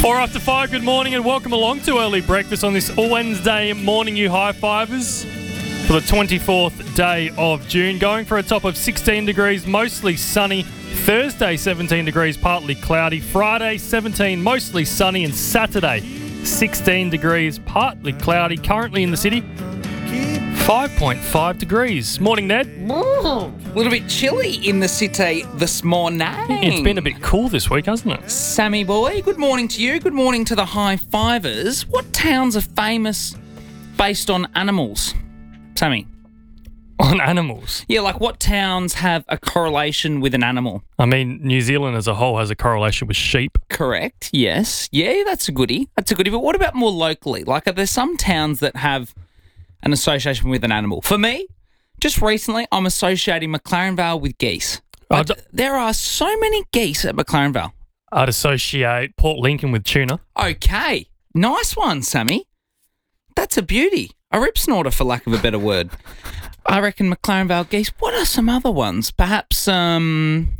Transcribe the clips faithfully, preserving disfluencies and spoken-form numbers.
Four after five, good morning and welcome along to Early Breakfast on this Wednesday morning, you high-fivers. For the twenty-fourth day of June, going for a top of sixteen degrees, mostly sunny. Thursday, seventeen degrees, partly cloudy. Friday, seventeen, mostly sunny. And Saturday, sixteen degrees, partly cloudy. Currently in the city, five point five degrees. Morning, Ned. A little bit chilly in the city this morning. It's been a bit cool this week, hasn't it? Sammy boy, good morning to you. Good morning to the high fivers. What towns are famous based on animals? Sammy. On animals? Yeah, like what towns have a correlation with an animal? I mean, New Zealand as a whole has a correlation with sheep. Correct, yes. Yeah, that's a goodie. That's a goodie. But what about more locally? Like, are there some towns that have an association with an animal? For me, just recently, I'm associating McLaren Vale with geese. Like, d- there are so many geese at McLaren Vale. I'd associate Port Lincoln with tuna. Okay. Nice one, Sammy. That's a beauty. A rip snorter, for lack of a better word. I reckon McLaren Vale geese. What are some other ones? Perhaps, um,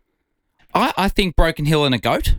I, I think Broken Hill and a goat.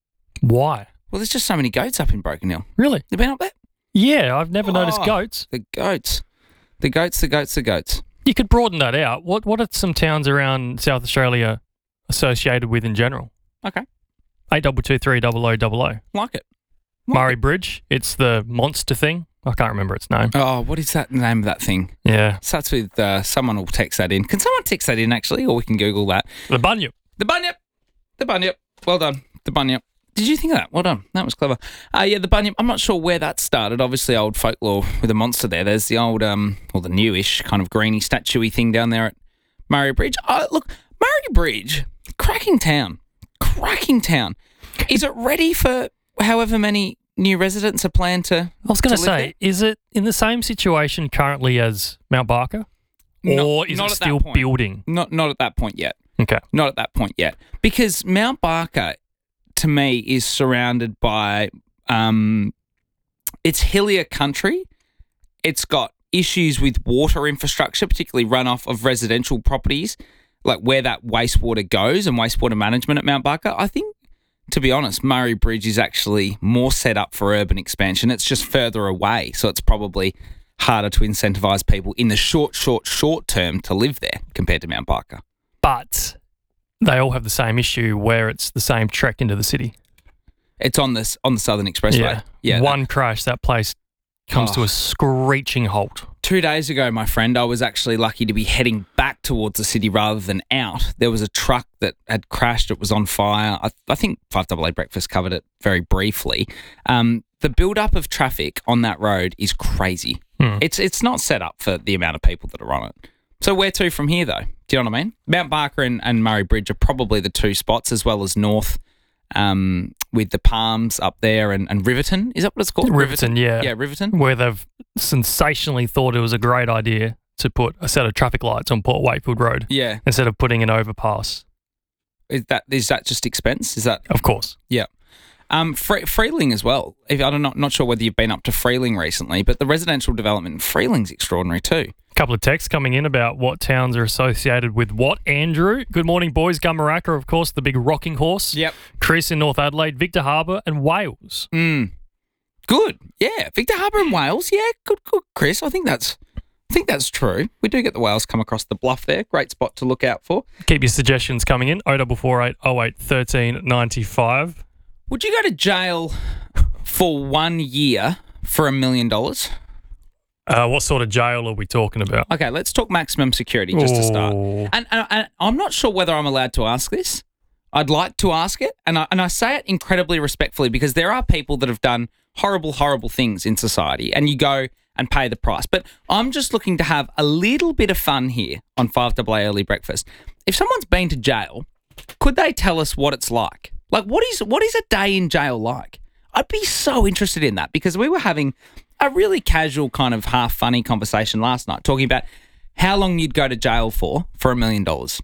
Why? Well, there's just so many goats up in Broken Hill. Really? You been up there? Yeah, I've never noticed Oh, goats. The goats. The goats, the goats, the goats. You could broaden that out. What What are some towns around South Australia associated with in general? Okay. eight two two three double oh double oh. Like it. Like Murray it. Bridge. It's the monster thing. I can't remember its name. Oh, what is that name of that thing? Yeah. Starts with, uh, someone will text that in. Can someone text that in, actually? Or we can Google that. The Bunyip. The Bunyip. The Bunyip. Well done. The Bunyip. Did you think of that? Well done. That was clever. Uh, yeah, the Bunyip. I'm not sure where that started. Obviously, old folklore with a monster there. There's the old, um, or the newish kind of greeny, statuey thing down there at Murray Bridge. Oh, look, Murray Bridge, cracking town. Cracking town. Is it ready for however many new residents are planned to I was going to to live say, is it in the same situation currently as Mount Barker? No, Or is not it at that still point. building? Not, not at that point yet. Okay. Not at that point yet. Because Mount Barker, to me, is surrounded by, um, it's hillier country. It's got issues with water infrastructure, particularly runoff of residential properties, like where that wastewater goes and wastewater management at Mount Barker. I think, to be honest, Murray Bridge is actually more set up for urban expansion. It's just further away, so it's probably harder to incentivise people in the short, short, short term to live there compared to Mount Barker. But they all have the same issue where it's the same trek into the city. It's on this on the Southern Expressway. Yeah. yeah One that- crash, that place comes Oh. to a screeching halt. Two days ago, my friend, I was actually lucky to be heading back towards the city rather than out. There was a truck that had crashed. It was on fire. I, I think five A A Breakfast covered it very briefly. Um, the build-up of traffic on that road is crazy. Hmm. It's it's not set up for the amount of people that are on it. So where to from here, though? Do you know what I mean? Mount Barker and, and Murray Bridge are probably the two spots, as well as north um, with the Palms up there and, and Riverton. Is that what it's called? Riverton, yeah. Yeah, Riverton. Where they've sensationally thought it was a great idea to put a set of traffic lights on Port Wakefield Road Yeah. instead of putting an overpass. Is that is that just expense? Is that Of course. yeah? Um, Fre- Freeling as well. If, I don't know, not sure whether you've been up to Freeling recently, but the residential development in Freeling's extraordinary too. A couple of texts coming in about what towns are associated with what. Andrew, good morning, boys. Gumaraka, of course, the big rocking horse. Yep. Chris in North Adelaide, Victor Harbour and Wales. Mm. Good. Yeah, Victor Harbour and Wales. Yeah, good, good, Chris. I think that's, I think that's true. We do get the whales come across the bluff there. Great spot to look out for. Keep your suggestions coming in. oh four four eight oh eight one three nine five. Would you go to jail for one year for a million dollars? Uh, what sort of jail are we talking about? Okay, let's talk maximum security just to start. Oh. And, and, and I'm not sure whether I'm allowed to ask this. I'd like to ask it, and I, and I say it incredibly respectfully because there are people that have done horrible, horrible things in society, and you go and pay the price. But I'm just looking to have a little bit of fun here on five A A Early Breakfast. If someone's been to jail, could they tell us what it's like? Like, what is what is a day in jail like? I'd be so interested in that because we were having a really casual kind of half funny conversation last night talking about how long you'd go to jail for for a million dollars.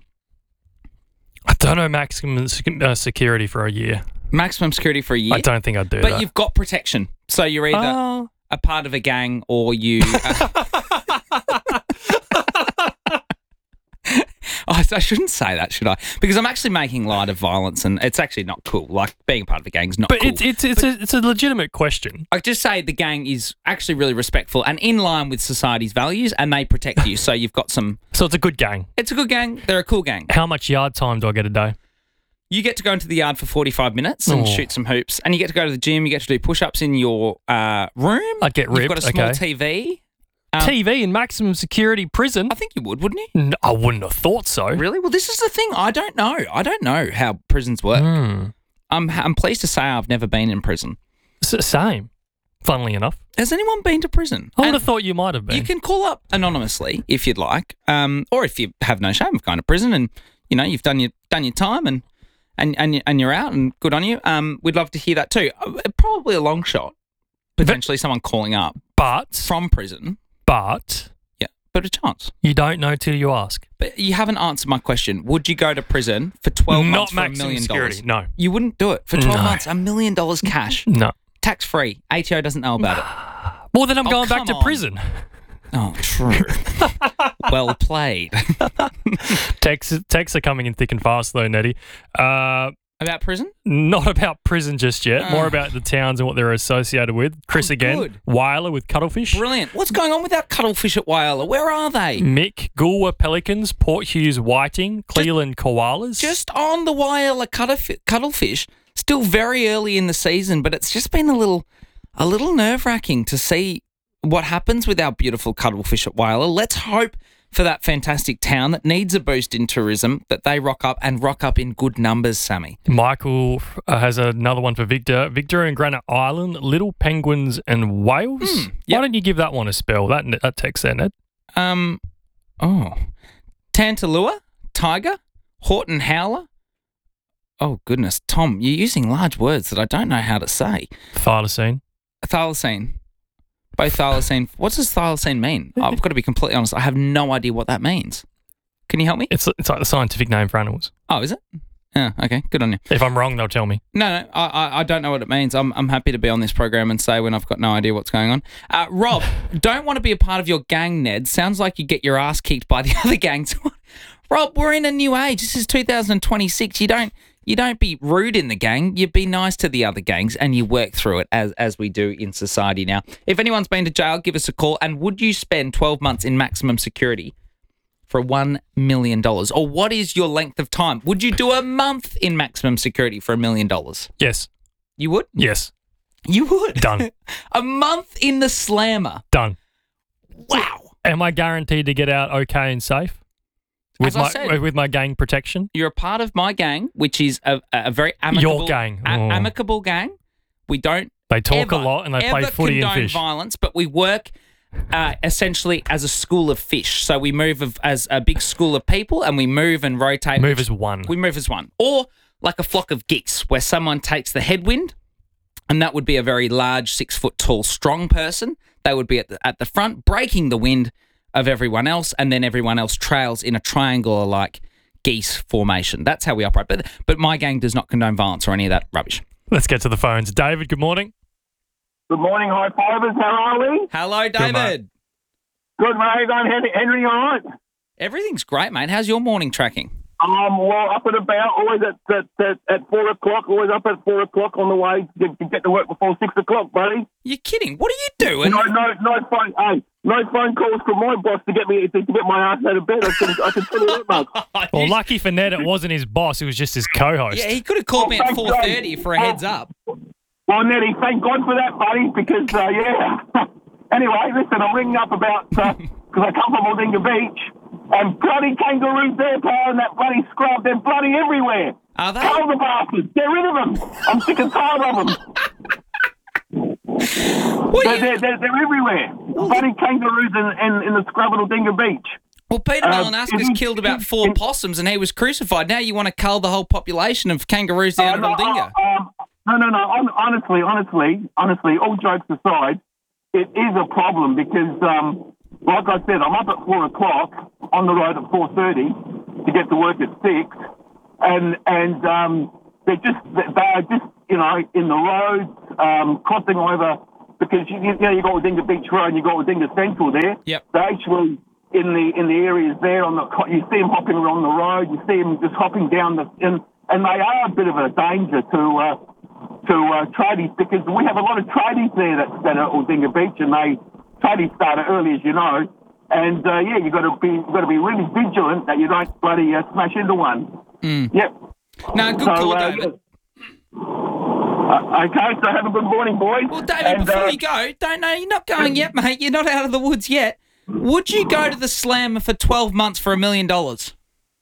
I don't know maximum sec- uh, security for a year. Maximum security for a year? I don't think I'd do but that. you've got protection. So you're either Oh. a part of a gang or you... Uh, I I, I shouldn't say that, should I? Because I'm actually making light of violence, and it's actually not cool. Like, being a part of a gang is not But cool. it's it's it's a, it's a legitimate question. I just say the gang is actually really respectful and in line with society's values, and they protect you. So you've got some. So it's a good gang. It's a good gang. They're a cool gang. How much yard time do I get a day? You get to go into the yard for forty-five minutes and Oh. shoot some hoops, and you get to go to the gym. You get to do push-ups in your uh, room. I'd get You've ripped. got a small okay. T V. Um, T V in maximum security prison? I think you would, wouldn't you? No, I wouldn't have thought so. Really? Well, this is the thing. I don't know. I don't know how prisons work. Hmm. I'm I'm pleased to say I've never been in prison. S- same. Funnily enough, Has anyone been to prison? I would And have thought you might have been. you can call up anonymously if you'd like, um, or if you have no shame of going to prison and you know you've done your done your time and and and, you- and you're out and good on you. Um, we'd love to hear that too. Uh, Probably a long shot. Potentially someone calling up but from prison. but Yeah, but a chance. you don't know till you ask. But you haven't answered my question. Would you go to prison for twelve Not months for a maximum million security. dollars? No, You wouldn't do it for twelve No. months. A million dollars cash, no. tax free. A T O doesn't know about it. Well, then I'm Oh, going back come to on. prison. Oh, true. Well played. Texts texts are coming in thick and fast though, Nettie. Uh, About prison? not about prison just yet. More Ah. about the towns and what they're associated with. Chris Oh, again. good. Wyler with cuttlefish. Brilliant. What's going on with our cuttlefish at Whyalla? Where are they? Mick, Goolwa Pelicans, Port Hughes Whiting, Cleveland Koalas. Just on the Whyalla cuttlefi- cuttlefish. Still very early in the season, but it's just been a little, a little nerve wracking to see what happens with our beautiful cuttlefish at Whyalla. Let's hope for that fantastic town that needs a boost in tourism that they rock up and rock up in good numbers, Sammy. Michael uh, has another one for Victor. Victor and Granite Island, Little Penguins and Whales. Hmm, Why yep. don't you give that one a spell? That that text there, Ned. Um, oh, Tantalua, Tiger, Horton Howler. Oh goodness, Tom, you're using large words that I don't know how to say. Thylacine. Thylacine. Both thylacine. What does thylacine mean? I've got to be completely honest. I have no idea what that means. Can you help me? It's it's like the scientific name for animals. Oh, is it? Yeah, okay. Good on you. If I'm wrong, they'll tell me. No, no, I, I, I don't know what it means. I'm, I'm happy to be on this program and say when I've got no idea what's going on. Uh, Rob, don't want to be a part of your gang, Ned. Sounds like you get your ass kicked by the other gangs. Rob, we're in a new age. This is two thousand twenty-six. You don't you don't be rude in the gang. You be nice to the other gangs and you work through it as as we do in society now. If anyone's been to jail, give us a call. And would you spend twelve months in maximum security for one million dollars? Or what is your length of time? Would you do a month in maximum security for a million dollars? Yes. You would? Yes. You would? Done. A month in the slammer. Done. Wow. Am I guaranteed to get out okay and safe? With As I my said- with my gang protection? You're a part of my gang, which is a, a very amicable, Your gang. a- Oh. amicable gang. We don't They talk ever, a lot and they play ever footy and condone fish. violence, but we work uh, essentially as a school of fish. So we move of, as a big school of people, and we move and rotate. Move as one. We move as one, or like a flock of geese, where someone takes the headwind, and that would be a very large, six foot tall, strong person. They would be at the, at the front, breaking the wind of everyone else, and then everyone else trails in a triangular like geese formation. That's how we operate. But but my gang does not condone violence or any of that rubbish. Let's get to the phones. David, good morning. Good morning, high fivers. How are we? Hello, Good, David. mate. Good, mate. I'm Henry. Henry, all right? Everything's great, mate. How's your morning tracking? Um, well, up and about, always at at, at, at four o'clock, always up at four o'clock on the way to, to get to work before six o'clock, buddy. You're kidding. What are you doing? No, no, no phone. Hey, no phone calls from my boss to get me to, to get my ass out of bed. I can, I can tell you that much. Well, lucky for Ned, it wasn't his boss. It was just his co-host. Yeah, he could have called me at Oh, four thank thirty God. for a heads up. Well, Nettie, thank God for that, buddy, because, uh, yeah. Anyway, listen, I'm ringing up about, because I come from Aldinga Beach, and bloody kangaroos there, pal, and that bloody scrub, they're bloody everywhere. Are they? Tell the bastards, get rid of them. I'm sick and tired of them. What They're, are you- they're, they're, they're everywhere. Bloody kangaroos in, in, in the scrub at Aldinga Beach. Well, Peter Um, Malinowskis in- killed about in- four in- possums and he was crucified. Now you want to cull the whole population of kangaroos down Uh, at no, Aldinga. uh, um, no, no, no. hon- Honestly, honestly, honestly, all jokes aside, it is a problem because, um, like I said, I'm up at four o'clock on the road at four thirty to get to work at six, and and um, they're just they are just you know in the roads um, crossing over because you, you know you got Aldinga Beach Road and you got Aldinga Central there. Yep. They actually in the in the areas there. On the co- you see them hopping around the road. You see them just hopping down the and and they are a bit of a danger to uh, to uh, tradies because we have a lot of tradies there that that are at Aldinga Beach, and they tradies start early, as you know. And uh, yeah, you got to be you got to be really vigilant that you don't bloody uh, smash into one. Mm. Yep. No, good So, call, uh, David. Uh, okay, so have a good morning, boys. Well, David, And, before uh, you go, don't know, you're not going yet, mate. You're not out of the woods yet. Would you go to the Slammer for twelve months for a million dollars?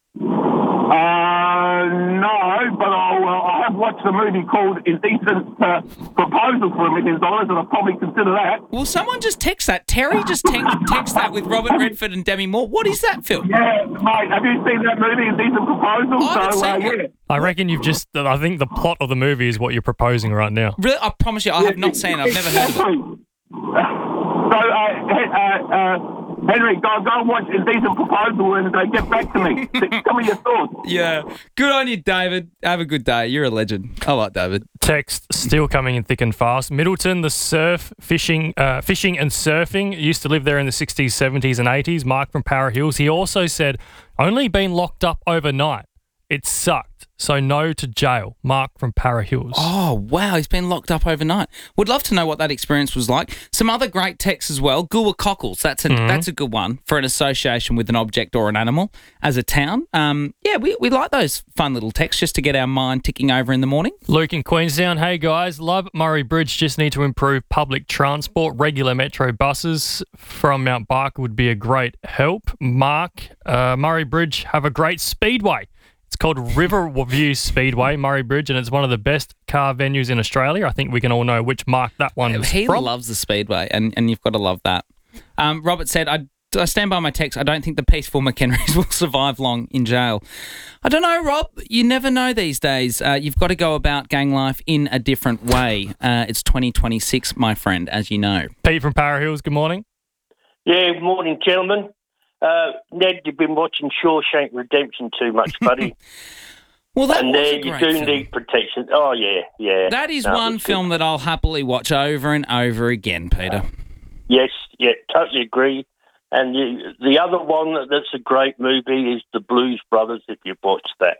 Uh, no, but I'll, uh, I have watched a movie called Indecent uh, Proposal for a Million Dollars, and I'll probably consider that. Well, someone just text that. Terry just te- text that with Robert Redford and Demi Moore. What is that film? Yeah, mate, have you seen that movie, Indecent Proposal? I haven't so, uh, seen yeah. it. I reckon you've just. I think the plot of the movie is what you're proposing right now. Really, I promise you, I have not seen it. I've never heard of it. So, uh, uh, uh, Henry, go, go and watch Indecent Proposal and uh, get back to me. Tell me your thoughts. Yeah. Good on you, David. Have a good day. You're a legend. I like David. Text still coming in thick and fast. Middleton, the surf, fishing, uh, fishing and surfing used to live there in the sixties, seventies, and eighties. Mark from Para Hills. He also said, only been locked up overnight. It sucked. So no to jail. Mark from Para Hills. Oh, wow. He's been locked up overnight. Would love to know what that experience was like. Some other great texts as well. Gullah Cockles. That's a, mm-hmm. that's a good one for an association with an object or an animal as a town. Um, yeah, we, we like those fun little texts just to get our mind ticking over in the morning. Luke in Queenstown. Hey, guys. Love Murray Bridge. Just need to improve public transport. Regular metro buses from Mount Barker would be a great help. Mark, uh, Murray Bridge have a great speedway. It's called Riverview Speedway, Murray Bridge, and it's one of the best car venues in Australia. I think we can all know which mark that one is He from. loves the Speedway, and, and you've got to love that. Um, Robert said, I, I stand by my text. I don't think the peaceful McHenrys will survive long in jail. I don't know, Rob. You never know these days. Uh, you've got to go about gang life in a different way. Uh, it's twenty twenty-six, my friend, as you know. Pete from Para Hills, good morning. Yeah, good morning, gentlemen. Uh, Ned, you've been watching Shawshank Redemption too much, buddy. Well, that and was there a you great do film. need protection. Oh, yeah, yeah. That is No, one it's film good. that I'll happily watch over and over again, Peter. Yes, yeah, totally agree. And the, the other one that's a great movie is The Blues Brothers, if you've watched that.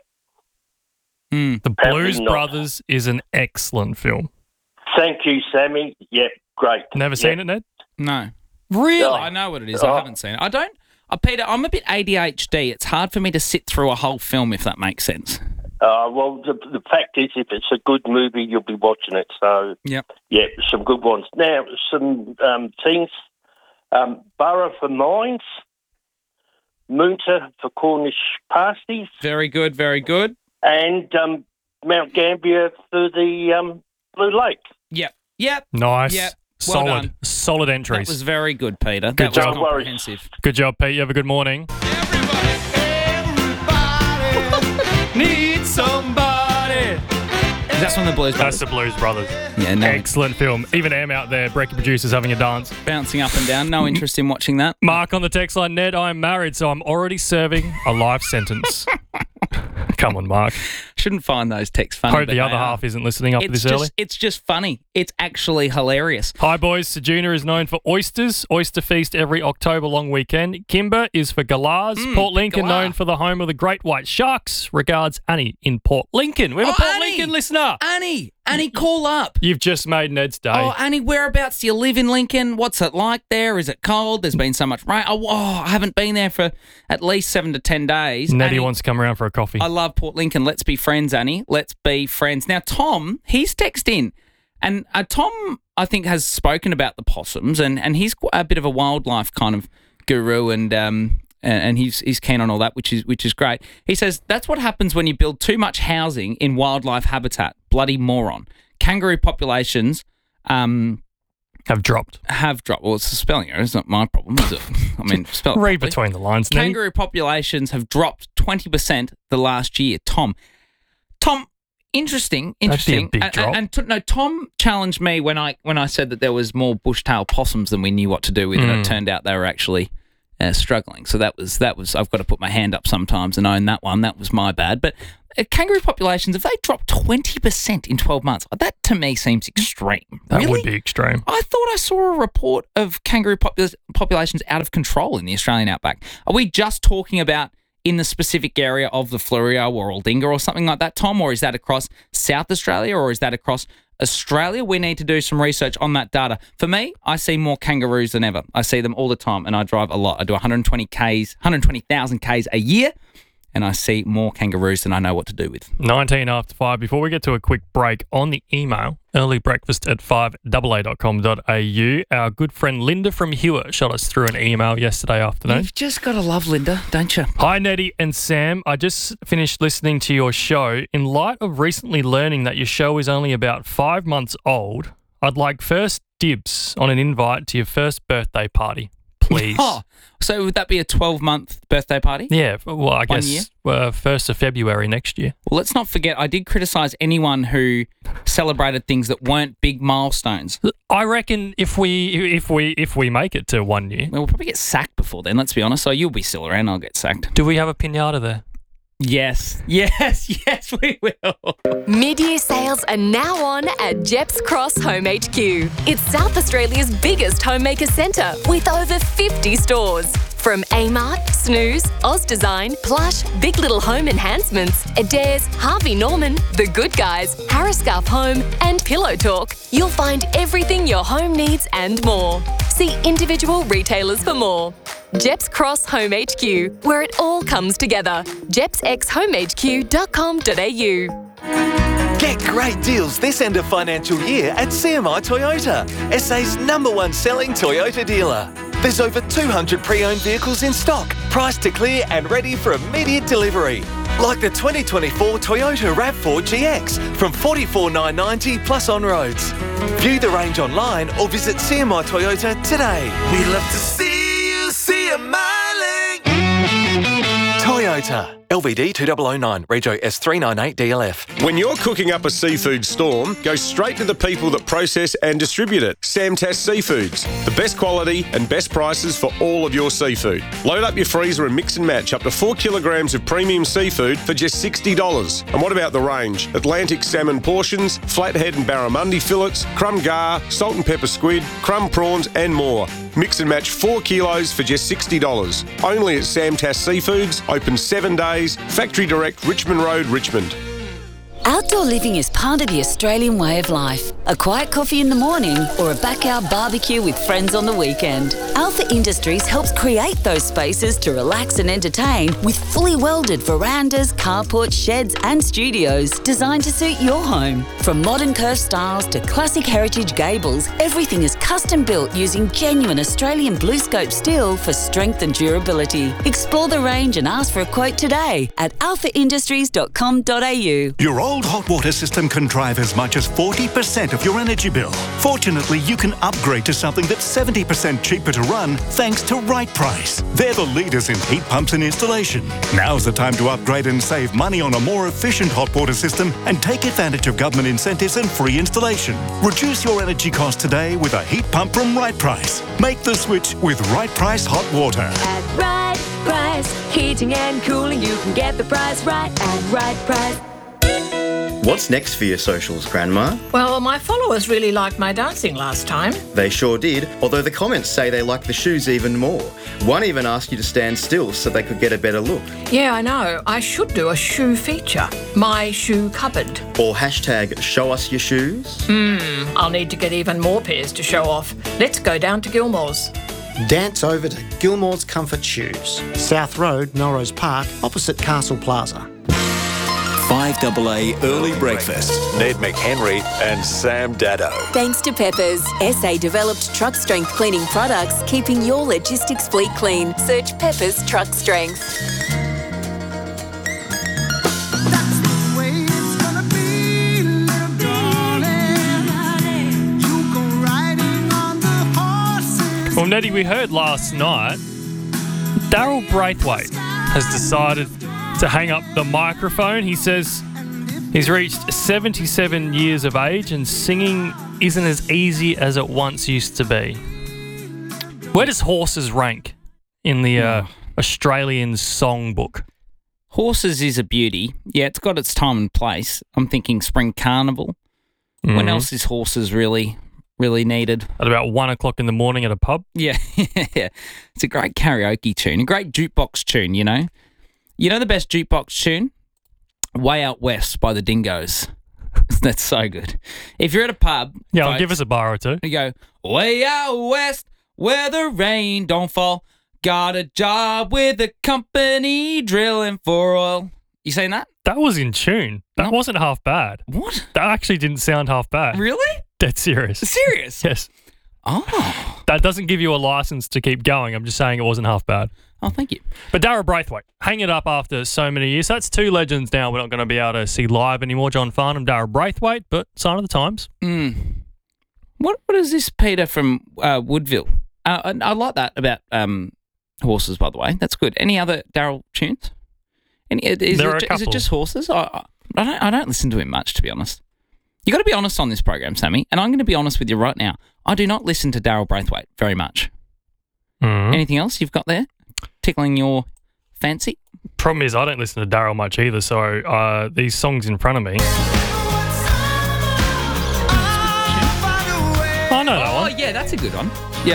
Mm. The Apparently Blues not. Brothers is an excellent film. Thank you, Sammy. Yeah, great. Never yeah. seen it, Ned? No. Really? Oh. I know what it is. I Oh. haven't seen it. I don't... Uh, Peter, I'm a bit A D H D. It's hard for me to sit through a whole film, if that makes sense. Uh, well, the, the fact is, if it's a good movie, you'll be watching it. So, Yep. yeah, some good ones. Now, some um, things. Um, Borough for Mines. Moonta for Cornish pasties. Very good, very good. And um, Mount Gambier for the um, Blue Lake. Yep. Yep. Nice. Yep. Well Solid. done. Solid That entries. was very good, Peter. Good that job. was comprehensive. Good job, Pete. You have a good morning. Need somebody. That's from the Blues That's Brothers. the Blues Brothers. Yeah, no. Excellent film. Even Em out there, Breaking Producers, having a dance. Bouncing up and down. No interest in watching that. Mark on the text line, Ned, I'm married, so I'm already serving a life sentence. Come on, Mark. Shouldn't find those texts funny. Hope but the they other are. half isn't listening up It's this just, early. It's just funny. It's actually hilarious. Hi, boys. Sejuna is known for oysters. Oyster Feast every October long weekend. Kimber is for galahs. Mm, Port Lincoln galah. known for the home of the great white sharks. Regards, Annie in Port Lincoln. We have Oh, a Port Annie! Lincoln listener. Annie, Annie, call up. You've just made Ned's day. Oh, Annie, whereabouts do you live in Lincoln? What's it like there? Is it cold? There's been so much rain. Oh, oh I haven't been there for at least seven to ten days. Nettie Annie, wants to come around for a coffee. I love Port Lincoln. Let's be friends, Annie. Let's be friends. Now, Tom, he's texted in. And uh, Tom, I think, has spoken about the possums, and, and he's quite a bit of a wildlife kind of guru, and um, and and he's he's keen on all that, which is which is great. He says that's what happens when you build too much housing in wildlife habitat. Bloody moron. Kangaroo populations um, have dropped. have dropped. Well, it's the spelling error. It's not my problem, is it? I mean, spell it Read properly. between the lines, Nettie. Kangaroo populations have dropped twenty percent the last year. Tom, Tom, interesting, interesting. big and, drop. And, and no, Tom challenged me when I when I said that there was more bushtail possums than we knew what to do with, and Mm. it turned out they were actually uh, struggling. So that was that was. I've got to put my hand up sometimes and own that one. That was my bad. But uh, kangaroo populations, if they drop twenty percent in twelve months, that to me seems extreme. That really? would be extreme. I thought I saw a report of kangaroo popul- populations out of control in the Australian outback. Are we just talking about in the specific area of the Fleurieu or Aldinga or something like that, Tom? Or is that across South Australia, or is that across Australia? We need to do some research on that data. For me, I see more kangaroos than ever. I see them all the time, and I drive a lot. I do one hundred twenty Ks, one hundred twenty thousand Ks a year, and I see more kangaroos than I know what to do with. nineteen after five. Before we get to a quick break, on the email, early breakfast at five a a dot com dot a u, our good friend Linda from Hewer shot us through an email yesterday afternoon. You've just got to love Linda, don't you? Hi, Nettie and Sam. I just finished listening to your show. In light of recently learning that your show is only about five months old, I'd like first dibs on an invite to your first birthday party, please. Oh, so would that be a twelve-month birthday party? Yeah, well, I One guess year? uh, first of February next year. Well, let's not forget, I did criticise anyone who celebrated things that weren't big milestones. I reckon if we if we if we make it to one year, We'll probably get sacked before then, let's be honest. So you'll be still around, I'll get sacked. do we have a pinata there? Yes, yes, yes, we will. Mid-year sales are now on at Jeps Cross Home H Q. It's South Australia's biggest homemaker centre with over fifty stores. From Amart, Snooze, Oz Design, Plush, Big Little Home Enhancements, Adairs, Harvey Norman, The Good Guys, Harriscalf Home and Pillow Talk, you'll find everything your home needs and more. See individual retailers for more. Jeps Cross Home H Q, where it all comes together. jeps x home h q dot com dot a u. Get great deals this end of financial year at C M I Toyota, S A's number one selling Toyota dealer. There's over two hundred pre-owned vehicles in stock, priced to clear and ready for immediate delivery. Like the twenty twenty-four Toyota RAV four G X from forty-four thousand nine hundred ninety dollars plus on roads. View the range online or visit C M I Toyota today. We love to see you see a miling. Toyota. L V D two thousand nine, Rego S three ninety-eight D L F. When you're cooking up a seafood storm, go straight to the people that process and distribute it. Samtas Seafoods. The best quality and best prices for all of your seafood. Load up your freezer and mix and match up to four kilograms of premium seafood for just sixty dollars. And what about the range? Atlantic salmon portions, flathead and barramundi fillets, crumb gar, salt and pepper squid, crumb prawns and more. Mix and match four kilos for just sixty dollars. Only at Samtas Seafoods, open seven days, Factory Direct, Richmond Road, Richmond. Outdoor living is part of the Australian way of life. A quiet coffee in the morning or a backyard barbecue with friends on the weekend. Alpha Industries helps create those spaces to relax and entertain with fully welded verandas, carports, sheds and studios designed to suit your home. From modern curved styles to classic heritage gables, everything is custom built using genuine Australian blue scope steel for strength and durability. Explore the range and ask for a quote today at alpha industries dot com dot a u. Your old hot water system can drive as much as forty percent of your energy bill. Fortunately, you can upgrade to something that's seventy percent cheaper to run thanks to Right Price. They're the leaders in heat pumps and installation. Now's the time to upgrade and save money on a more efficient hot water system and take advantage of government incentives and free installation. Reduce your energy costs today with a heat pump from Right Price. Make the switch with Right Price Hot Water. At Right Price, heating and cooling, you can get the price right at Right Price. What's next for your socials, Grandma? Well, my followers really liked my dancing last time. They sure did, although the comments say they like the shoes even more. One even asked you to stand still so they could get a better look. Yeah, I know. I should do a shoe feature. My shoe cupboard. Or hashtag show us your shoes. Hmm, I'll need to get even more pairs to show off. Let's go down to Gilmore's. Dance over to Gilmore's Comfort Shoes, South Road, Melrose Park, opposite Castle Plaza. five A A Early Breakfast. Ned McHenry and Sam Daddo. Thanks to Peppers, S A developed truck strength cleaning products, keeping your logistics fleet clean. Search Peppers Truck Strength. Well, Nettie, we heard last night Daryl Braithwaite has decided to hang up the microphone. He says he's reached seventy-seven years of age and singing isn't as easy as it once used to be. Where does Horses rank in the uh, Australian songbook? Horses is a beauty. Yeah, it's got its time and place. I'm thinking Spring Carnival. Mhm. When else is horses really, really needed? At about one o'clock in the morning at a pub. Yeah, yeah. It's a great karaoke tune, a great jukebox tune, you know? You know the best jukebox tune? Way Out West by the Dingoes. That's so good. If you're at a pub... Yeah, I'll folks, give us a bar or two. You go, way out west where the rain don't fall. Got a job with the company drilling for oil. You saying that? That was in tune. That wasn't half bad. What? That actually didn't sound half bad. Really? Dead serious. Serious? Yes. Oh. That doesn't give you a license to keep going. I'm just saying it wasn't half bad. Oh, thank you. But Darryl Braithwaite, hang it up after so many years. So that's two legends now we're not going to be able to see live anymore. John Farnham, Darryl Braithwaite, but sign of the times. Mm. What What is this, Peter from uh, Woodville? Uh, I, I like that about um, horses, by the way. That's good. Any other Darryl tunes? Any, is, There it, are a ju- is it couple. just horses? I, I, don't, I don't listen to him much, to be honest. You got to be honest on this program, Sammy, and I'm going to be honest with you right now. I do not listen to Darryl Braithwaite very much. Mm. Anything else you've got there tickling your fancy? Problem is, I don't listen to Darryl much either, so uh, these songs in front of me. I know that Oh, one. yeah, that's a good one. Yeah.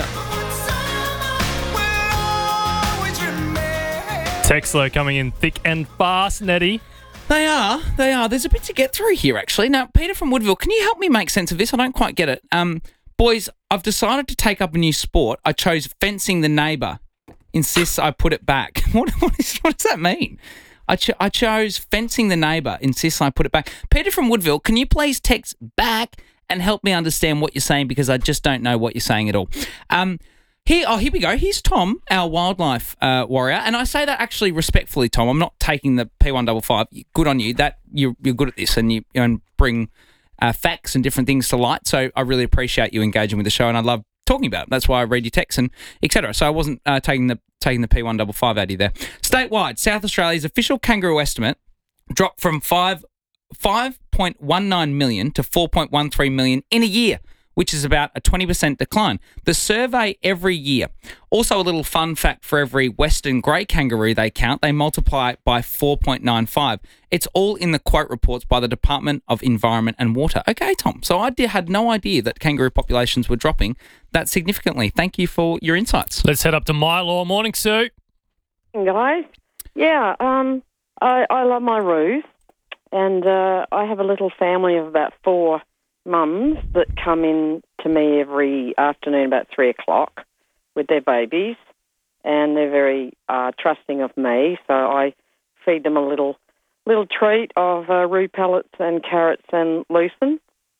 Texlo coming in thick and fast, Nettie. They are. They are. There's a bit to get through here, actually. Now, Peter from Woodville, can you help me make sense of this? I don't quite get it. Um, boys, I've decided to take up a new sport. I chose fencing the neighbour. Insists I put it back. What, what, is, what does that mean? I, cho- I chose fencing the neighbour. Insists I put it back. Peter from Woodville, can you please text back and help me understand what you're saying, because I just don't know what you're saying at all. Um, here, oh, here we go. Here's Tom, our wildlife uh, warrior, and I say that actually respectfully, Tom. I'm not taking the P one fifty-five. Good on you. That you're, you're good at this, and you, you know, bring uh, facts and different things to light. So I really appreciate you engaging with the show, and I love talking about it. That's why I read your texts and et cetera. So I wasn't uh, taking the taking the P one fifty-five out of you there. Statewide, South Australia's official kangaroo estimate dropped from five five point one nine million to four point one three million in a year, which is about a twenty percent decline. The survey every year. Also, a little fun fact for every Western grey kangaroo they count, they multiply it by four point nine five. It's all in the quote reports by the Department of Environment and Water. Okay, Tom, so I did, had no idea that kangaroo populations were dropping that significantly. Thank you for your insights. Let's head up to Mylor. Morning, Sue. Guys, yeah, um, I, I love my roos, and uh, I have a little family of about four mums that come in to me every afternoon about three o'clock with their babies, and they're very uh, trusting of me, so I feed them a little little treat of uh, roo pellets and carrots and lucerne,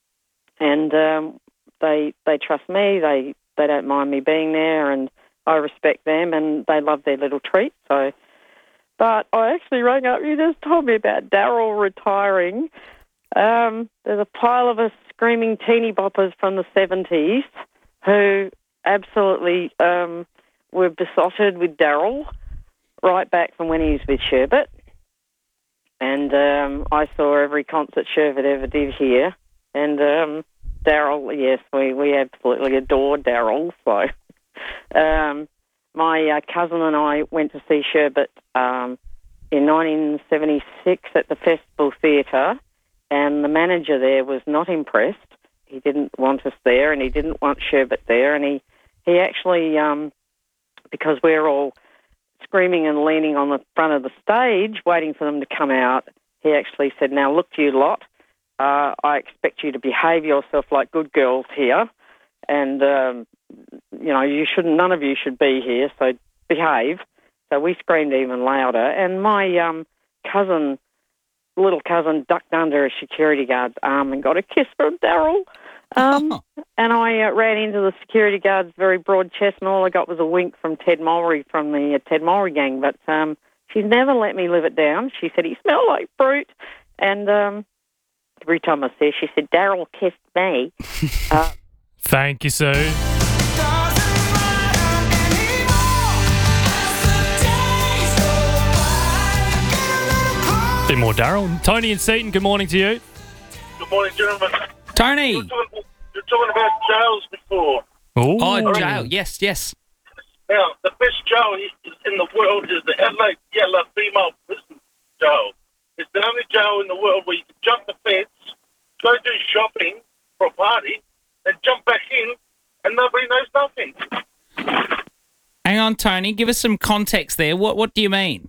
and um, they they trust me, they, they don't mind me being there, and I respect them, and they love their little treat. So, but I actually rang up, you just told me about Darryl retiring. Um, there's a pile of us screaming teeny boppers from the seventies who absolutely um, were besotted with Darryl right back from when he was with Sherbet. And um, I saw every concert Sherbet ever did here. And um, Darryl, yes, we, we absolutely adore Darryl. So um, my uh, cousin and I went to see Sherbet um, in nineteen seventy-six at the Festival Theatre, and the manager there was not impressed. He didn't want us there, and he didn't want Sherbet there, and he, he actually, um, because we're all screaming and leaning on the front of the stage waiting for them to come out, he actually said, now look, you lot, uh, I expect you to behave yourself like good girls here, and, um, you know, you shouldn't, none of you should be here, so behave. So we screamed even louder, and my um, cousin, little cousin, ducked under a security guard's arm and got a kiss from Darryl. Um, and I uh, ran into the security guard's very broad chest, and all I got was a wink from Ted Mulry from the uh, Ted Mulry gang. But um, she's never let me live it down. She said, he smelled like fruit. And um, every time I see her, she said, Darryl kissed me. uh, Thank you, Sue. Bit more Darryl. Tony and Seaton, good morning to you. Good morning, gentlemen. Tony. You were talking, you were talking about jails before. Ooh. Oh, jail. Yes, yes. Now, the best jail in the world is the Adelaide Yellow Female Prison. jail. It's the only jail in the world where you can jump the fence, go do shopping for a party, and jump back in, and nobody knows nothing. Hang on, Tony. Give us some context there. What What do you mean?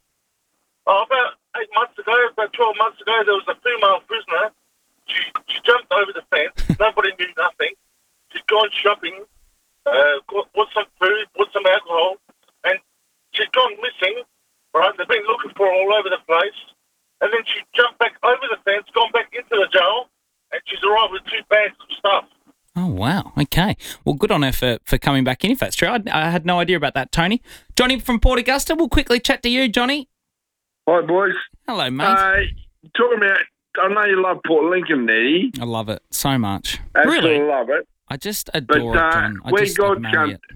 Oh, about eight months ago, about twelve months ago, there was a female prisoner. She, she jumped over the fence. Nobody knew nothing. She'd gone shopping, uh, got, bought some food, bought some alcohol, and she'd gone missing, right? They've been looking for her all over the place. And then she jumped back over the fence, gone back into the jail, and she's arrived with two bags of stuff. Oh, wow. Okay. Well, good on her for, for coming back in, if that's true. I, I had no idea about that, Tony. Johnny from Port Augusta, we'll quickly chat to you, Johnny. Hi, boys. Hello, mate. Uh, talking about, I know you love Port Lincoln, Nettie. I love it so much. Absolutely Really? love it. I just adore but, uh, it, John. I we just got I'd marry it.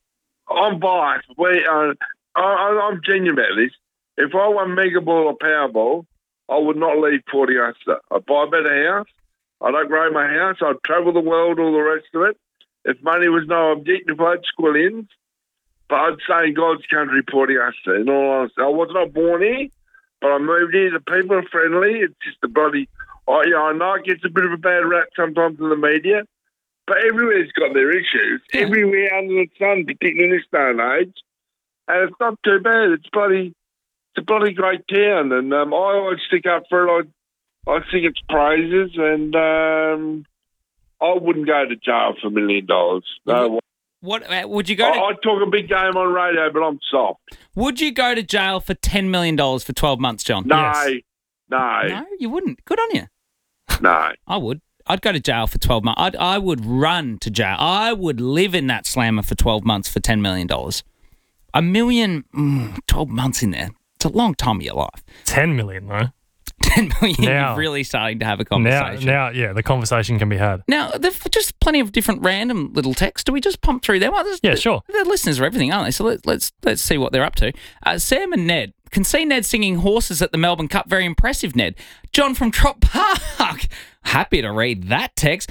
I'm biased. We, uh, I, I, I'm genuine about this. If I won Mega Ball or Powerball, I would not leave Port Augusta. I'd buy a better house. I'd upgrade my house. I'd travel the world, all the rest of it. If money was no object, if I had squillions, but I'd say God's country, Port Augusta, in all honesty. I was not born here, but I moved here. The people are friendly. It's just a bloody... Oh, yeah, I know it gets a bit of a bad rap sometimes in the media, but everywhere's got their issues. Yeah. Everywhere under the sun, particularly in this day and age. And it's not too bad. It's bloody... It's a bloody great town, and um, I always stick up for it. I, I sing its praises, and um, I wouldn't go to jail for a million dollars. No. What uh, would you go to? I, I'd talk a big game on radio, but I'm soft. Would you go to jail for ten million dollars for twelve months, John? No, Yes. no, No, you wouldn't. Good on you. no. I would. I'd go to jail for twelve months. I'd, I would run to jail. I would live in that slammer for twelve months for ten million dollars. A million, mm, twelve months in there. It's a long time of your life. ten million, though. ten million, Now- you're really starting to have a Now, conversation. now, yeah, the conversation can be had. Now, there's just plenty of different random little texts. Do we just pump through them? Well, there's- Yeah, sure. The listeners are everything, aren't they? So let, let's let's see what they're up to. Uh, Sam and Ned. Can see Ned singing Horses at the Melbourne Cup. Very impressive, Ned. John from Trop Park. Happy to read that text.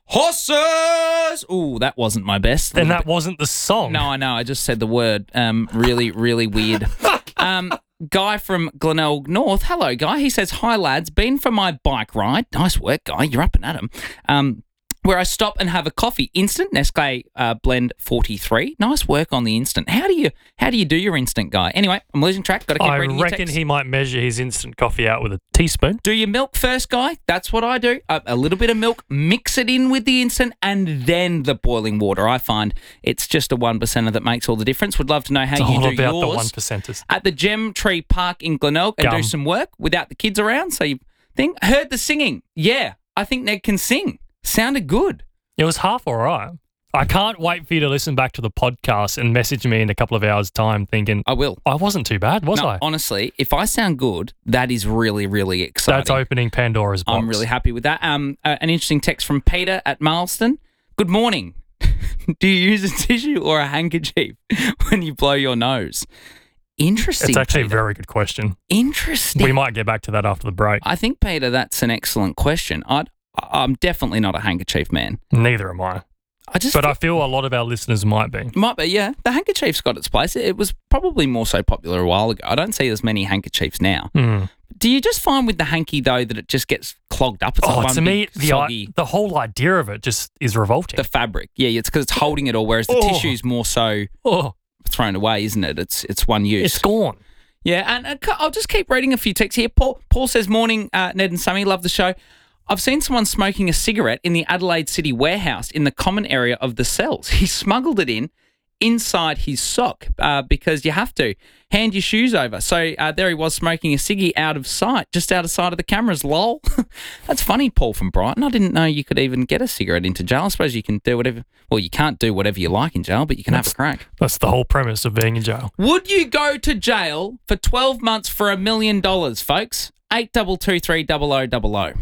Horses! Ooh, that wasn't my best. And that wasn't the song. No, I know. I just said the word. Um, really, really weird. Um, Guy from Glenelg North. Hello, Guy. He says, hi, lads. Been for my bike ride. Nice work, Guy. You're up and at 'em. Um, where I stop and have a coffee. Instant Nescafe uh, Blend forty-three. Nice work on the instant. How do you how do you do your instant, Guy? Anyway, I'm losing track. Got to keep I reading your reckon text. he might measure his instant coffee out with a teaspoon. Do your milk first, Guy? That's what I do. A, a little bit of milk, mix it in with the instant, and then the boiling water. I find it's just a one percenter that makes all the difference. Would love to know how It's you all do about yours the one percenters. at the Gem Tree Park in Glenelg and Gum. do some work without the kids around. So you think, heard the singing. Yeah, I think Ned can sing. Sounded good. It was half all right. I can't wait for you to listen back to the podcast and message me in a couple of hours' time thinking, I will. I wasn't too bad, was no, I? honestly, if I sound good, that is really, really exciting. That's opening Pandora's box. I'm really happy with that. Um, uh, an interesting text from Peter at Marlston. Good morning. Do you use a tissue or a handkerchief when you blow your nose? Interesting. It's actually Peter. a very good question. Interesting. We might get back to that after the break. I think, Peter, that's an excellent question. I'd, I'm definitely not a handkerchief man. Neither am I. I just but I feel a lot of our listeners might be. Might be, yeah. The handkerchief's got its place. It was probably more so popular a while ago. I don't see as many handkerchiefs now. Mm. Do you just find with the hanky, though, that it just gets clogged up? It's Oh, like one to me, big the, soggy, the whole idea of it just is revolting. the fabric. Yeah, it's because it's holding it all, whereas the Oh. tissue's more so oh, thrown away, isn't it? It's it's one use. it's gone. Yeah, and uh, I'll just keep reading a few texts here. Paul Paul says, morning, uh, Ned and Sammy, love the show. I've seen someone smoking a cigarette in the Adelaide City warehouse in the common area of the cells. He smuggled it in inside his sock uh, because you have to hand your shoes over. So uh, there he was smoking a ciggy out of sight, just out of sight of the cameras. Lol. That's funny, Paul from Brighton. I didn't know you could even get a cigarette into jail. I suppose you can do whatever. Well, you can't do whatever you like in jail, but you can That's- have a crack. That's the whole premise of being in jail. Would you go to jail for twelve months for a million dollars, folks? eight two two three double oh double oh.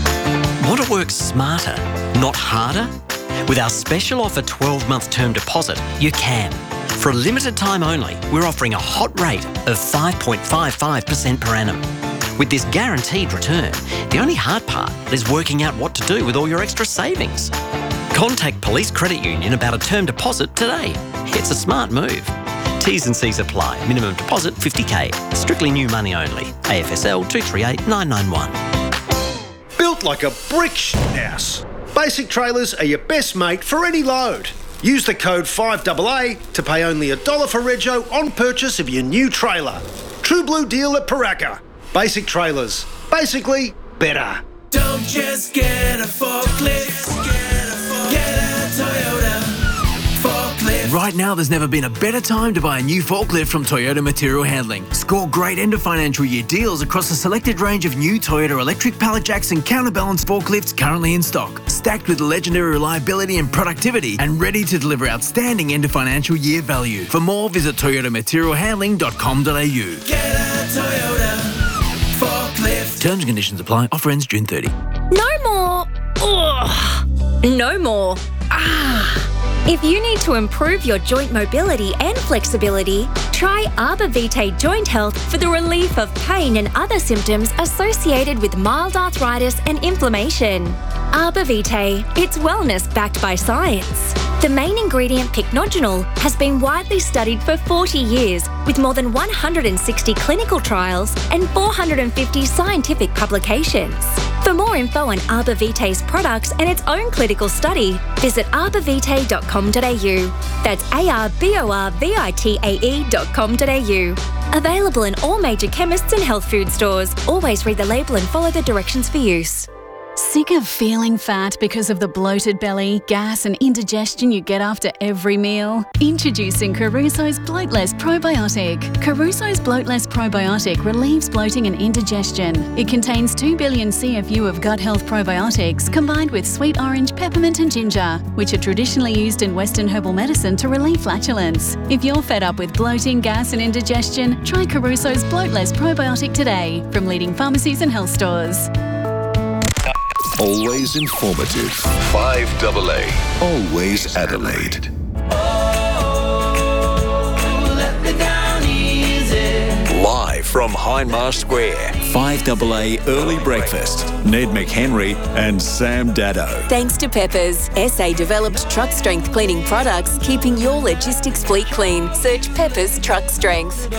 Want to work smarter, not harder? With our special offer twelve-month term deposit, you can. For a limited time only, we're offering a hot rate of five point five five percent per annum. With this guaranteed return, the only hard part is working out what to do with all your extra savings. Contact Police Credit Union about a term deposit today. It's a smart move. T's and C's apply. Minimum deposit fifty K. Strictly new money only. A F S L two three eight nine nine one. Built like a brick house. Basic Trailers are your best mate for any load. Use the code five A A to pay only a dollar for rego on purchase of your new trailer. True blue deal at Paraka. Basic Trailers. Basically, better. Don't just get a forklift, get a, get a Toyota forklift. Right now, there's never been a better time to buy a new forklift from Toyota Material Handling. Score great end of financial year deals across a selected range of new Toyota electric pallet jacks and counterbalance forklifts currently in stock, stacked with legendary reliability and productivity, and ready to deliver outstanding end of financial year value. For more, visit toyota material handling dot com dot a u. Get a Toyota forklift. Terms and conditions apply. Offer ends June thirtieth. No more. Ugh. No more. Ah. If you need to improve your joint mobility and flexibility, try Arbor Vitae Joint Health for the relief of pain and other symptoms associated with mild arthritis and inflammation. Arbor Vitae, it's wellness backed by science. The main ingredient, pycnogenol, has been widely studied for forty years with more than one hundred sixty clinical trials and four hundred fifty scientific publications. For more info on Arbor Vitae's products and its own clinical study, visit arbor vitae dot com dot a u. That's A R B O R V I T A E dot com dot a u. Available in all major chemists and health food stores. Always read the label and follow the directions for use. Sick of feeling fat because of the bloated belly, gas and indigestion you get after every meal? Introducing Caruso's Bloatless Probiotic. Caruso's Bloatless Probiotic relieves bloating and indigestion. It contains two billion C F U of gut health probiotics combined with sweet orange, peppermint and ginger, which are traditionally used in Western herbal medicine to relieve flatulence. If you're fed up with bloating, gas and indigestion, try Caruso's Bloatless Probiotic today from leading pharmacies and health stores. Always informative. five A A. Always Adelaide. Oh, let me down easy. Live from Hindmarsh Square. five A A Early Breakfast. Ned McHenry and Sam Dado. Thanks to Peppers, S A developed truck strength cleaning products, keeping your logistics fleet clean. Search Peppers Truck Strength.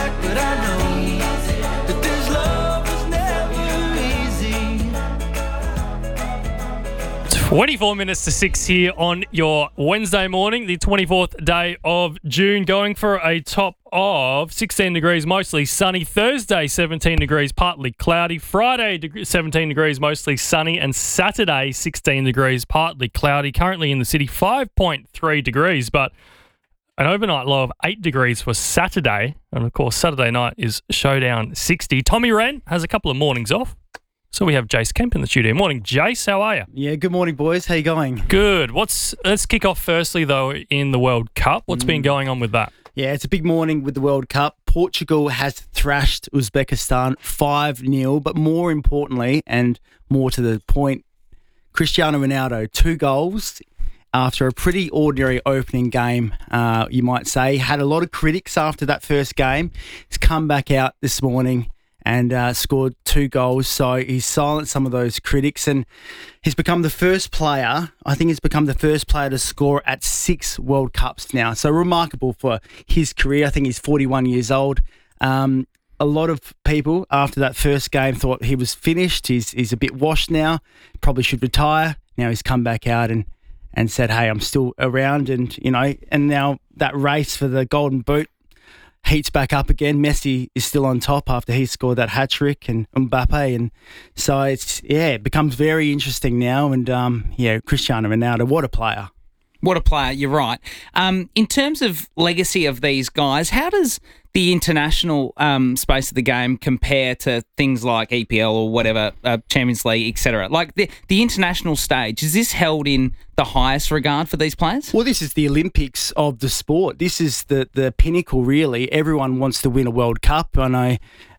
twenty-four minutes to six here on your Wednesday morning, the twenty-fourth day of June, going for a top of sixteen degrees, mostly sunny. Thursday, seventeen degrees, partly cloudy. Friday, seventeen degrees, mostly sunny. And Saturday, sixteen degrees, partly cloudy. Currently in the city, five point three degrees, but an overnight low of eight degrees for Saturday. And, of course, Saturday night is Showdown sixty. Tommy Wren has a couple of mornings off. So we have Jace Kemp in the studio. Morning, Jace. How are you? Yeah, good morning, boys. How you going? Good. What's let's kick off firstly, though, in the World Cup. What's mm. been going on with that? Yeah, it's a big morning with the World Cup. Portugal has thrashed Uzbekistan five nil, but more importantly, and more to the point, Cristiano Ronaldo, two goals after a pretty ordinary opening game, uh, you might say. Had a lot of critics after that first game. He's come back out this morning and uh, scored two goals. So he's silenced some of those critics, and he's become the first player, I think he's become the first player to score at six World Cups now. So remarkable for his career. I think he's forty-one years old. Um, a lot of people after that first game thought he was finished. He's he's a bit washed now, probably should retire. Now he's come back out and, and said, hey, I'm still around. And, you know, and now that race for the Golden Boot heats back up again. Messi is still on top after he scored that hat-trick, and Mbappe. And so it's, yeah, it becomes very interesting now. And, um, yeah, Cristiano Ronaldo, what a player. What a player, you're right. Um, in terms of legacy of these guys, how does the international um, space of the game compare to things like E P L or whatever, uh, Champions League, et cetera? Like the, the international stage, is this held in the highest regard for these players? Well, this is the Olympics of the sport. This is the, the pinnacle, really. Everyone wants to win a World Cup. I know,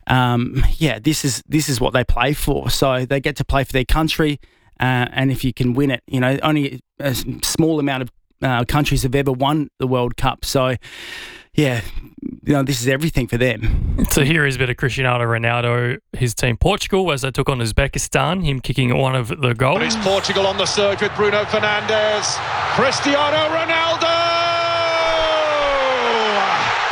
um, yeah, this is this is what they play for. So they get to play for their country. Uh, and if you can win it, you know, only a small amount of uh, countries have ever won the World Cup. So, yeah, you know, this is everything for them. So here is a bit of Cristiano Ronaldo, his team Portugal, as they took on Uzbekistan, him kicking one of the goals. It's Portugal on the surge with Bruno Fernandes. Cristiano Ronaldo!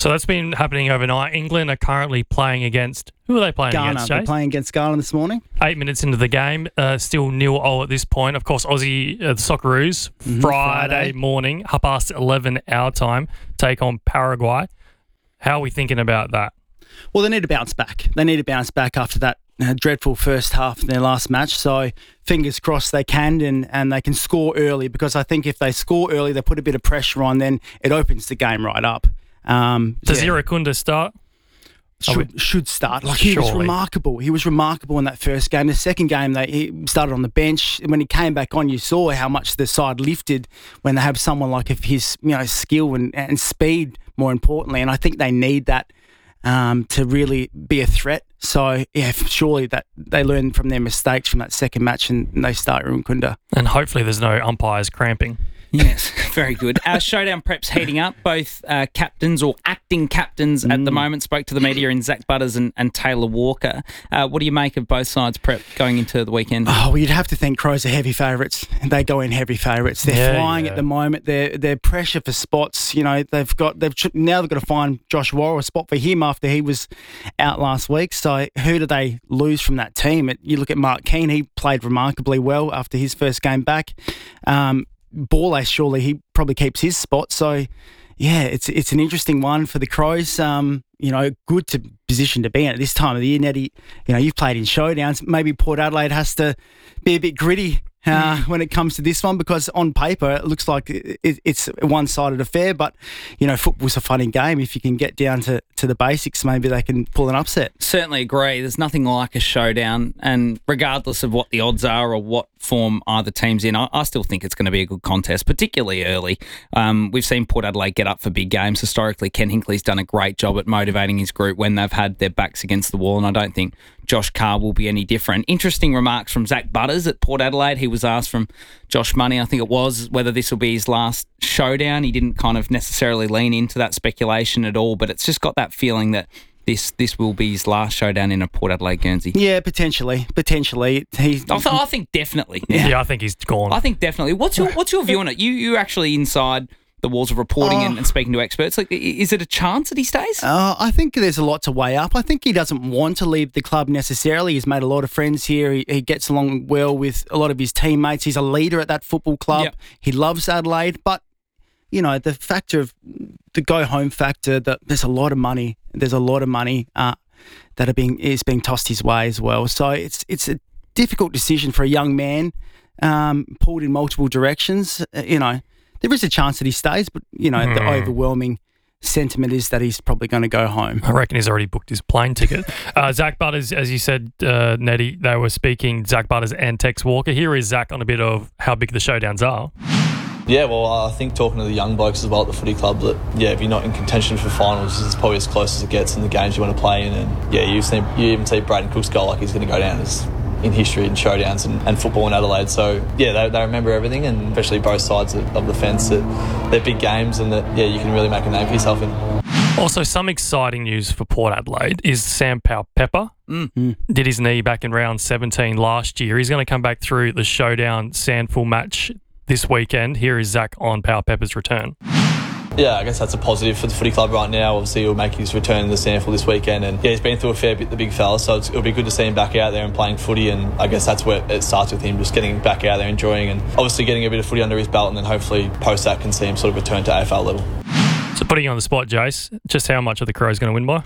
So that's been happening overnight. England are currently playing against... Who are they playing Ghana. against, They're Jay? playing against Ghana this morning. Eight minutes into the game, uh, still nil all at this point. Of course, Aussie, uh, the Socceroos, Mhm, Friday, Friday. morning, half past eleven our time, take on Paraguay. How are we thinking about that? Well, they need to bounce back. They need to bounce back after that uh, dreadful first half in their last match. So fingers crossed they can and, and they can score early, because I think if they score early, they put a bit of pressure on, then it opens the game right up. Um, Does yeah. Irakunda start? Should, should start. Like, he was Surely. remarkable. He was remarkable in that first game. The second game, they he started on the bench. When he came back on, you saw how much the side lifted when they have someone like of his, you know, skill and, and speed, more importantly. And I think they need that um, to really be a threat. So, yeah, surely that they learn from their mistakes from that second match and they start Irakunda. And hopefully there's no umpires cramping. Yes, very good. Our showdown prep's heating up. Both uh, captains or acting captains at the moment spoke to the media in Zach Butters and, and Taylor Walker. Uh, what do you make of both sides' prep going into the weekend? Oh, well, you'd have to think Crows are heavy favourites. They go in heavy favourites. They're Yeah, flying yeah. at the moment. They're they're pressure for spots. You know, they've got they've tr- now they've got to find Josh Warren a spot for him after he was out last week. So who do they lose from that team? It, you look at Mark Keane. He played remarkably well after his first game back. Um, Borlase, surely he probably keeps his spot. So, yeah, it's it's an interesting one for the Crows. Um, you know, good to position to be in at this time of the year. Nettie, you know, you've played in showdowns. Maybe Port Adelaide has to be a bit gritty uh, when it comes to this one, because on paper it looks like it, it's a one-sided affair. But, you know, football's a funny game. If you can get down to, to the basics, maybe they can pull an upset. Certainly agree. There's nothing like a showdown, and regardless of what the odds are or what form either team's in, I, I still think it's going to be a good contest, particularly early. Um, we've seen Port Adelaide get up for big games. Historically, Ken Hinckley's done a great job at motivating his group when they've had their backs against the wall, and I don't think Josh Carr will be any different. Interesting remarks from Zach Butters at Port Adelaide. He was asked from Josh Money, I think it was, whether this will be his last showdown. He didn't kind of necessarily lean into that speculation at all, but it's just got that feeling that this this will be his last showdown in a Port Adelaide Guernsey. Yeah, potentially. Potentially. He, I, th- I think definitely. Yeah. I think he's gone. I think definitely. What's your What's your view on it? You you actually inside the walls of reporting Oh. and, and speaking to experts. Like, i- is it a chance that he stays? Uh, I think there's a lot to weigh up. I think he doesn't want to leave the club necessarily. He's made a lot of friends here. He, he gets along well with a lot of his teammates. He's a leader at that football club. Yep. He loves Adelaide, but you know, the factor of the go home factor, that there's a lot of money. There's a lot of money uh, that are being is being tossed his way as well. So it's it's a difficult decision for a young man, um, pulled in multiple directions. Uh, you know, there is a chance that he stays, but you know, the Hmm. overwhelming sentiment is that he's probably going to go home. I reckon he's already booked his plane ticket. uh, Zach Butters, as you said, uh, Nettie, they were speaking, Zach Butters and Tex Walker. Here is Zach on a bit of how big the showdowns are. Yeah, well, I think talking to the young blokes as well at the footy club, that, yeah, if you're not in contention for finals, it's probably as close as it gets in the games you want to play in. And, yeah, you, see, you even see Braden Cook's goal, like he's going to go down as in history in showdowns and, and football in Adelaide. So, yeah, they, they remember everything, and especially both sides of, of the fence, that they're big games and that, yeah, you can really make a name for yourself in. Also, some exciting news for Port Adelaide is Sam Powell-Pepper Mm. did his knee back in round seventeen last year. He's going to come back through the showdown Sandful match this weekend. Here is Zach on Powell-Pepper's return. Yeah, I guess that's a positive for the footy club right now. Obviously, he'll make his return to the Sandful this weekend, and yeah, he's been through a fair bit, the big fella, so it's, it'll be good to see him back out there and playing footy, and I guess that's where it starts with him, just getting back out there, enjoying, and obviously getting a bit of footy under his belt, and then hopefully post that can see him sort of return to A F L level. So putting you on the spot, Jace, just how much are the Crows going to win by?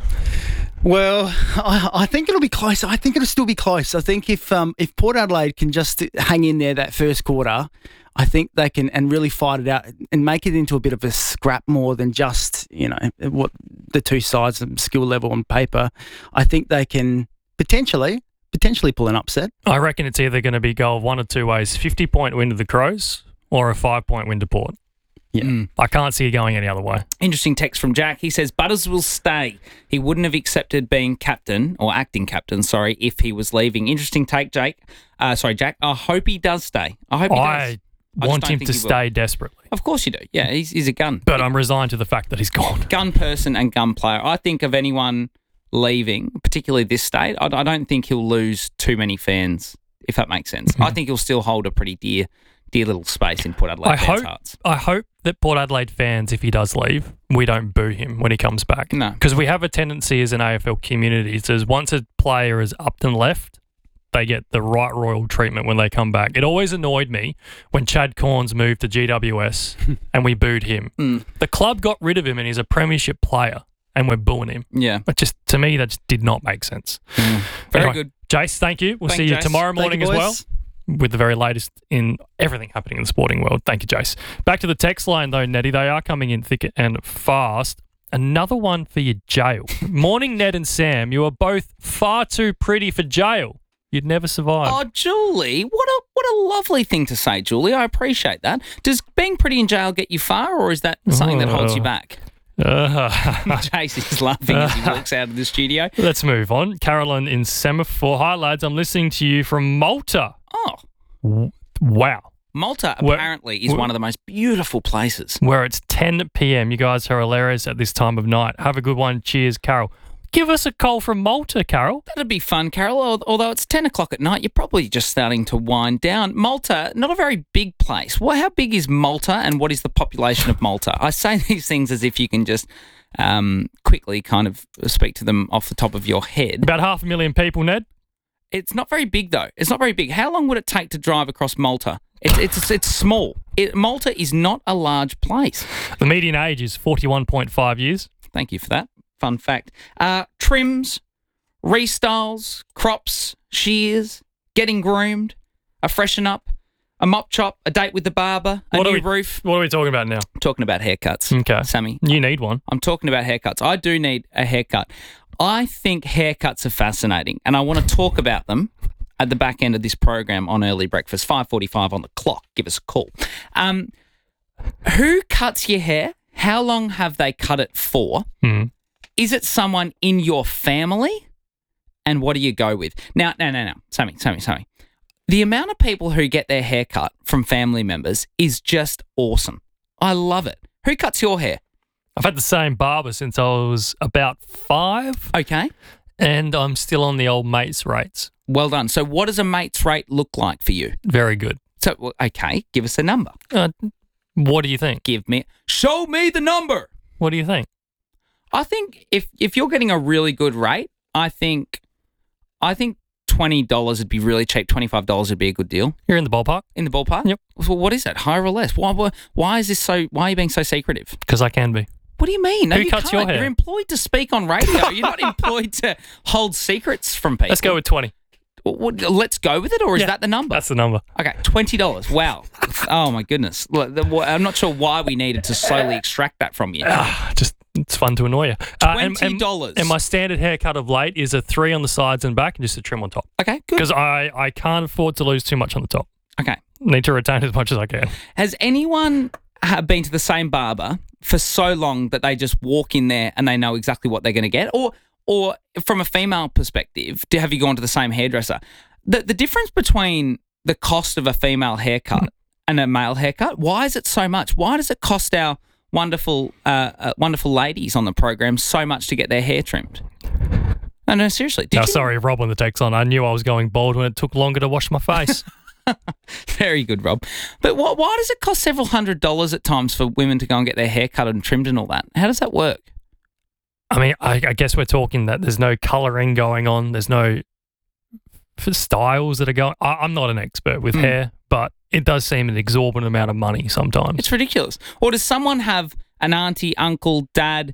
Well, I, I think it'll be close. I think it'll still be close. I think if um, if Port Adelaide can just hang in there that first quarter, I think they can and really fight it out and make it into a bit of a scrap more than just, you know, what the two sides of skill level on paper. I think they can potentially potentially pull an upset. I reckon it's either going to be go one or two ways, fifty-point win to the Crows or a five-point win to Port. Yeah. Mm. I can't see it going any other way. Interesting text from Jack. He says Butters will stay. He wouldn't have accepted being captain or acting captain, sorry, if he was leaving. Interesting take, Jake. Uh, sorry, Jack. I hope he does stay. I hope he I does. I want just him don't to think he will. stay desperately. Of course you do. Yeah, he's, he's a gun. But I'm resigned to the fact that he's gone. Gun person and gun player. I think of anyone leaving, particularly this state, I, I don't think he'll lose too many fans, if that makes sense. Mm-hmm. I think he'll still hold a pretty dear dear little space in Port Adelaide I fans' hope, hearts. I hope that Port Adelaide fans, if he does leave, we don't boo him when he comes back. No. Because we have a tendency as an A F L community to, once a player is up and left, they get the right royal treatment when they come back. It always annoyed me when Chad Corns moved to G W S and we booed him. Mm. The club got rid of him and he's a premiership player and we're booing him. Yeah. But just, to me, that just did not make sense. Mm. Very Anyway, good. Jace, thank you. We'll Thank see you, you Jace. tomorrow Thank morning you, as well boys. with the very latest in everything happening in the sporting world. Thank you, Jace. Back to the text line, though, Nettie. They are coming in thick and fast. Another one for your jail. Morning, Ned and Sam. You are both far too pretty for jail. You'd never survive. Oh, Julie, what a what a lovely thing to say, Julie. I appreciate that. Does being pretty in jail get you far, or is that something that holds you back? Uh, Chase is laughing as he walks out of the studio. Let's move on. Carolyn in Semaphore. Hi, lads. I'm listening to you from Malta. Oh. W- Wow. Malta Where- apparently is where- one of the most beautiful places. Where it's ten p.m. You guys are hilarious at this time of night. Have a good one. Cheers, Carol. Give us a call from Malta, Carol. That'd be fun, Carol. Al- Although it's ten o'clock at night, you're probably just starting to wind down. Malta, not a very big place. Well, how big is Malta and what is the population of Malta? I say these things as if you can just um, quickly kind of speak to them off the top of your head. About half a million people, Ned. It's not very big, though. It's not very big. How long would it take to drive across Malta? It's it's it's small. It, Malta is not a large place. The median age is forty-one point five years. Thank you for that. Fun fact. Uh, trims, restyles, crops, shears, getting groomed, a freshen up, a mop chop, a date with the barber, a What are new we- roof. What are we talking about now? I'm talking about haircuts. Okay. Sammy. You need one. I'm talking about haircuts. I do need a haircut. I think haircuts are fascinating, and I want to talk about them at the back end of this program on Early Breakfast, five forty-five on the clock. Give us a call. Um, who cuts your hair? How long have they cut it for? Mm. Is it someone in your family? And what do you go with? Now, no, no, no. Sammy, Sammy, Sammy. The amount of people who get their hair cut from family members is just awesome. I love it. Who cuts your hair? I've had the same barber since I was about five. Okay. And I'm still on the old mate's rates. Well done. So what does a mate's rate look like for you? Very good. So, well, okay, give us a number. Uh, what do you think? Give me, show me the number. What do you think? I think if if you're getting a really good rate, I think, I think twenty dollars would be really cheap. twenty-five dollars would be a good deal. You're in the ballpark. In the ballpark? Yep. Well, what is it? Higher or less? Why, why, why is this so, why are you being so secretive? Because I can be. What do you mean? No, Who you cuts can't. your hair? You're employed to speak on radio. You're not employed to hold secrets from people. Let's go with twenty. Well, let's go with it, or is Yeah, that the number? That's the number. Okay, twenty dollars. Wow. Oh, my goodness. Look, the- well, I'm not sure why we needed to slowly extract that from you. Ah, just it's fun to annoy you. Uh, and- twenty and- dollars. And my standard haircut of late is a three on the sides and back and just a trim on top. Okay, good. Because I, I can't afford to lose too much on the top. Okay. Need to retain as much as I can. Has anyone ha- been to the same barber for so long that they just walk in there and they know exactly what they're going to get? Or or from a female perspective, do, have you gone to the same hairdresser? The, the difference between the cost of a female haircut and a male haircut, why is it so much? Why does it cost our wonderful uh, uh, wonderful ladies on the program so much to get their hair trimmed? No, no, seriously. Did No, you- sorry, Rob on the text on. I knew I was going bald when it took longer to wash my face. Very good, Rob. But wh- why does it cost several hundred dollars at times for women to go and get their hair cut and trimmed and all that? How does that work? I mean, I, I guess we're talking that there's no colouring going on. There's no f- styles that are going. I, I'm not an expert with Mm. hair, but it does seem an exorbitant amount of money sometimes. It's ridiculous. Or does someone have an auntie, uncle, dad,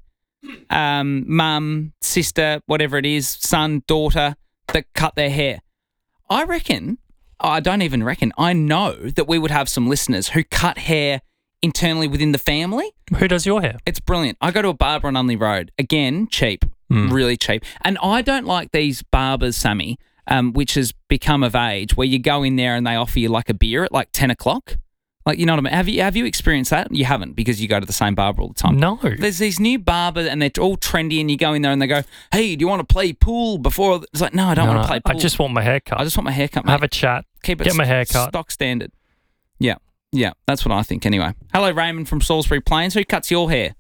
um, mum, sister, whatever it is, son, daughter, that cut their hair? I reckon, I don't even reckon, I know that we would have some listeners who cut hair internally within the family. Who does your hair? It's brilliant. I go to a barber on Unley Road. Again, cheap, Mm. really cheap. And I don't like these barbers, Sammy, um, which has become of age, where you go in there and they offer you like a beer at like ten o'clock. Like, you know what I mean? Have you have you experienced that? You haven't, because you go to the same barber all the time. No. There's these new barbers and they're all trendy, and you go in there and they go, hey, do you want to play pool before? It's like, no, I don't No, want no, to play pool. I just want my hair cut. I just want my hair cut, mate. Have a chat. Keep it Get my st- hair cut. stock standard. Yeah, yeah, that's what I think anyway. Hello, Raymond from Salisbury Plains. Who cuts your hair?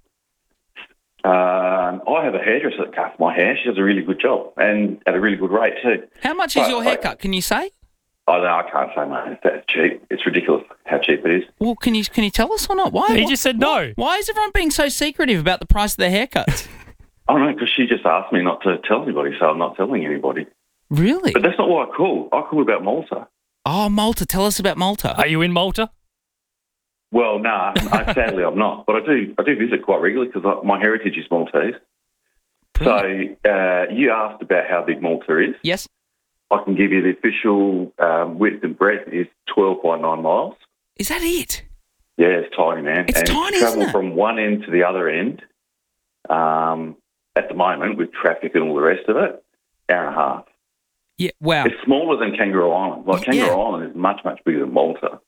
Um, I have a hairdresser that cuts my hair. She does a really good job and at a really good rate too. How much is But your I- haircut? Can you say? I know, I can't say, mate. It's that cheap. It's ridiculous how cheap it is. Well, can you can you tell us or not? Why? He why- just said no. Why is everyone being so secretive about the price of their haircuts? I don't know, because she just asked me not to tell anybody, so I'm not telling anybody. Really? But that's not why I called. I called about Malta. Oh, Malta. Tell us about Malta. Are you in Malta? Well, nah, I, sadly I'm not. But I do I do visit quite regularly because my heritage is Maltese. So uh, you asked about how big Malta is. Yes. I can give you the official um, width and breadth is twelve by nine miles. Is that it? Yeah, it's tiny, man. It's and tiny, travel isn't it? from one end to the other end, um, at the moment, with traffic and all the rest of it, hour and a half. Yeah, wow. It's smaller than Kangaroo Island. Like, Yeah. Kangaroo Island is much, much bigger than Malta.